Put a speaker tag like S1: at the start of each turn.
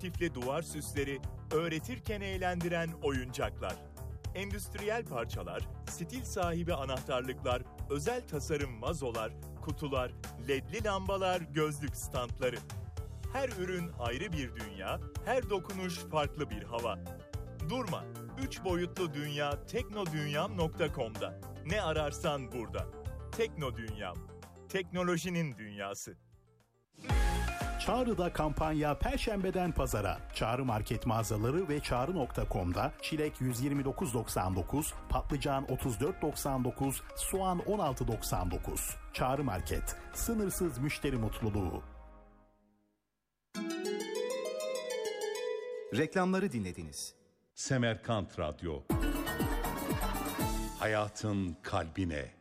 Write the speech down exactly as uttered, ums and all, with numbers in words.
S1: motifli duvar süsleri, öğretirken eğlendiren oyuncaklar. Endüstriyel parçalar, stil sahibi anahtarlıklar, özel tasarım vazolar, kutular, ledli lambalar, gözlük standları. Her ürün ayrı bir dünya, her dokunuş farklı bir hava. Durma, üç boyutlu dünya teknodunyam nokta com'da. Ne ararsan burada. Teknodunyam, teknolojinin dünyası.
S2: Çağrı'da kampanya Perşembeden Pazara. Çağrı Market mağazaları ve çağrı nokta com'da çilek yüz yirmi dokuz doksan dokuz, patlıcan otuz dört doksan dokuz, soğan on altı doksan dokuz. Çağrı Market, sınırsız müşteri mutluluğu.
S3: Reklamları dinlediniz.
S4: Semerkant Radyo. Hayatın kalbine.